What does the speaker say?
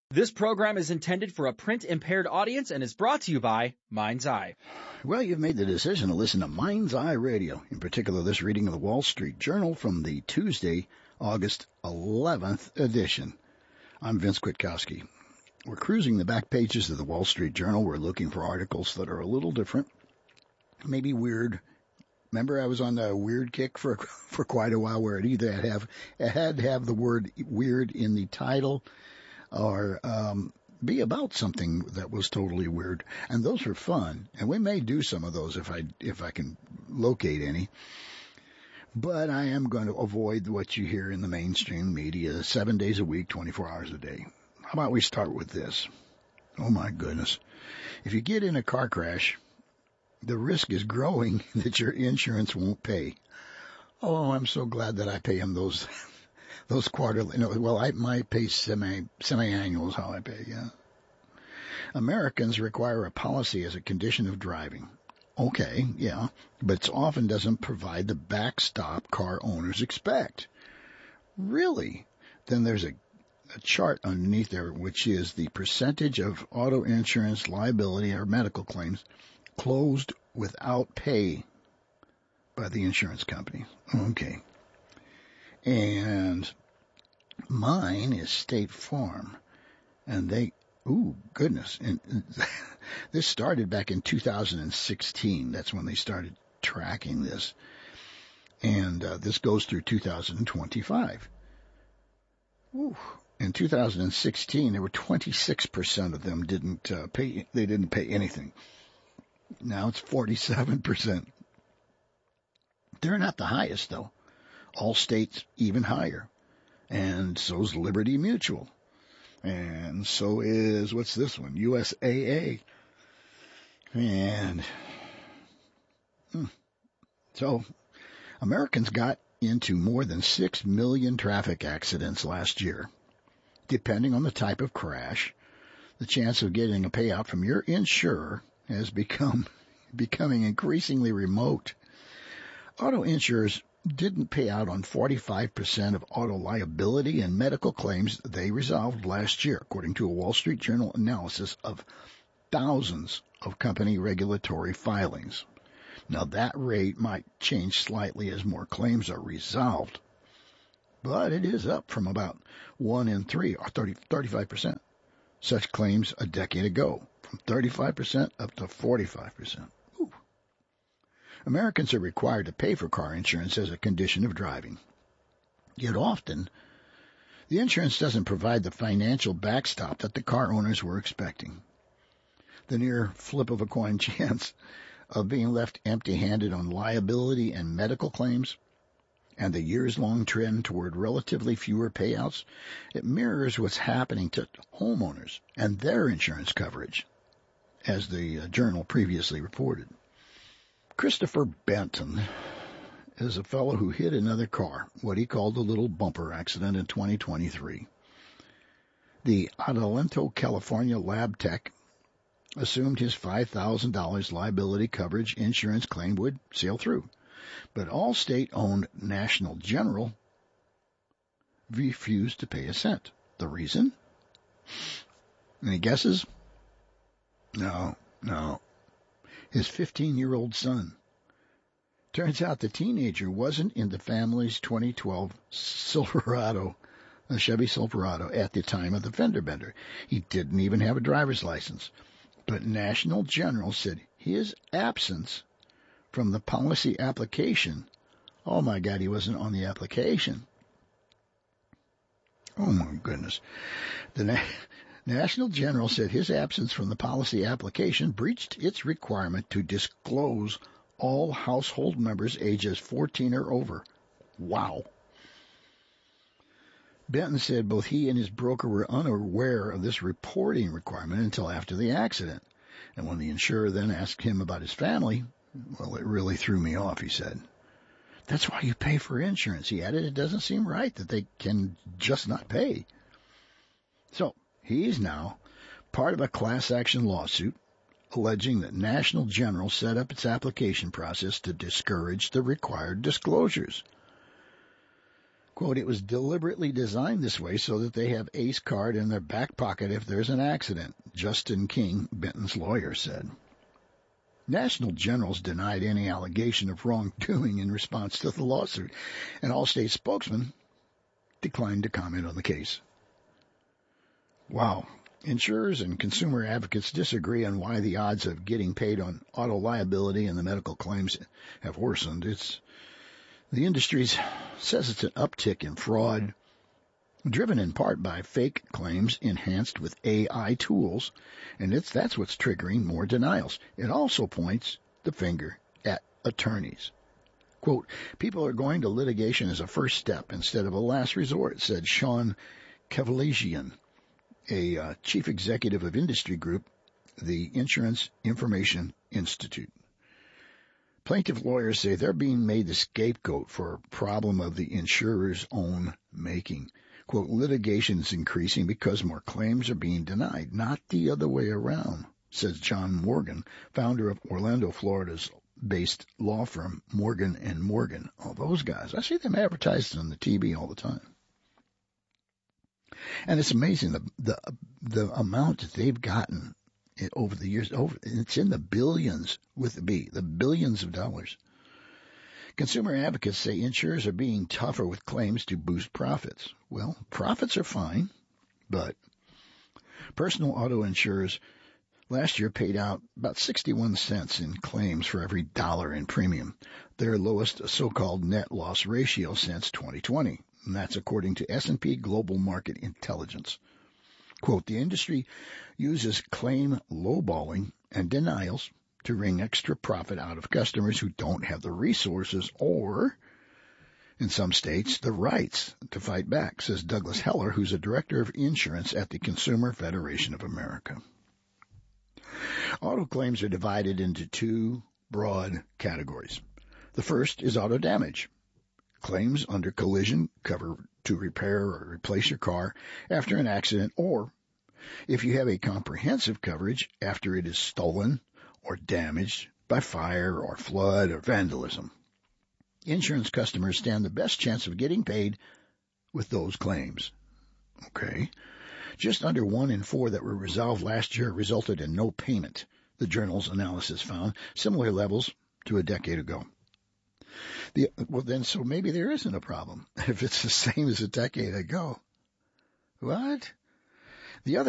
This program is intended for a print-impaired audience and is brought to you by Mind's Eye. Well, you've made the decision to listen to Mind's Eye Radio, in particular this reading of the Wall Street Journal from the Tuesday, August 11th edition. I'm Vince Kwiatkowski. We're cruising the back pages of the Wall Street Journal. We're looking for articles that are a little different, maybe weird. Remember, I was on the weird kick for quite a while, where it had to have the word weird in the title, or be about something that was totally weird. And those were fun. And we may do some of those if I can locate any. But I am going to avoid what you hear in the mainstream media 7 days a week, 24 hours a day. How about we start with this? Oh my goodness. If you get in a car crash, the risk is growing that your insurance won't pay. Oh, I'm so glad that I pay them those quarterly. No, well, I pay semi-annual is how I pay, yeah. Americans require a policy as a condition of driving. Okay, yeah, but it often doesn't provide the backstop car owners expect. Really? Then there's a chart underneath there, which is the percentage of auto insurance liability or medical claims closed without pay by the insurance company. Okay. And mine is State Farm. And goodness. And this started back in 2016. That's when they started tracking this. And this goes through 2025. Ooh. In 2016, there were 26% of them didn't pay. They didn't pay anything. Now it's 47%. They're not the highest, though. Allstate's even higher. And so's Liberty Mutual. And so is, what's this one? USAA. And so Americans got into more than 6 million traffic accidents last year. Depending on the type of crash, the chance of getting a payout from your insurer has becoming increasingly remote. Auto insurers didn't pay out on 45% of auto liability and medical claims they resolved last year, according to a Wall Street Journal analysis of thousands of company regulatory filings. Now, that rate might change slightly as more claims are resolved, but it is up from about 1 in 3, or 35%, such claims a decade ago, from 35% up to 45%. Ooh. Americans are required to pay for car insurance as a condition of driving. Yet often, the insurance doesn't provide the financial backstop that the car owners were expecting. The near flip of a coin chance of being left empty-handed on liability and medical claims, and the years-long trend toward relatively fewer payouts, it mirrors what's happening to homeowners and their insurance coverage, as the journal previously reported. Christopher Benton is a fellow who hit another car, what he called a little bumper accident in 2023. The Adelanto, California lab tech assumed his $5,000 liability coverage insurance claim would sail through. But Allstate-owned National General refused to pay a cent. The reason? Any guesses? No. His 15-year-old son. Turns out the teenager wasn't in the family's 2012 Silverado, a Chevy Silverado, at the time of the fender bender. He didn't even have a driver's license. But National General said his absence from the policy application. Oh my God, he wasn't on the application. Oh my goodness. The National General said his absence from the policy application breached its requirement to disclose all household members ages 14 or over. Wow. Benton said both he and his broker were unaware of this reporting requirement until after the accident. And when the insurer then asked him about his family, well, it really threw me off, he said. That's why you pay for insurance, he added. It doesn't seem right that they can just not pay. So, he's now part of a class action lawsuit alleging that National General set up its application process to discourage the required disclosures. Quote, it was deliberately designed this way so that they have ACE card in their back pocket if there's an accident, Justin King, Benton's lawyer, said. National General's denied any allegation of wrongdoing in response to the lawsuit. An Allstate spokesman declined to comment on the case. Wow. Insurers and consumer advocates disagree on why the odds of getting paid on auto liability and the medical claims have worsened. The industry says it's an uptick in fraud, driven in part by fake claims enhanced with AI tools, and that's what's triggering more denials. It also points the finger at attorneys. Quote, people are going to litigation as a first step instead of a last resort, said Sean Kavalajian, a chief executive of industry group, the Insurance Information Institute. Plaintiff lawyers say they're being made the scapegoat for a problem of the insurer's own making. Quote, litigation is increasing because more claims are being denied, not the other way around, says John Morgan, founder of Orlando, Florida's based law firm Morgan & Morgan. Oh, those guys. I see them advertised on the TV all the time. And it's amazing the amount that they've gotten over the years. It's in the billions with the B, the billions of dollars. Consumer advocates say insurers are being tougher with claims to boost profits. Well, profits are fine, but personal auto insurers last year paid out about 61 cents in claims for every dollar in premium, their lowest so-called net loss ratio since 2020. And that's according to S&P Global Market Intelligence. Quote, the industry uses claim lowballing and denials to wring extra profit out of customers who don't have the resources or, in some states, the rights to fight back, says Douglas Heller, who's a director of insurance at the Consumer Federation of America. Auto claims are divided into two broad categories. The first is auto damage. Claims under collision cover to repair or replace your car after an accident, or if you have a comprehensive coverage after it is stolen or damaged by fire or flood or vandalism. Insurance customers stand the best chance of getting paid with those claims. Okay. Just under 1 in 4 that were resolved last year resulted in no payment, the journal's analysis found, similar levels to a decade ago. So maybe there isn't a problem if it's the same as a decade ago. What? The other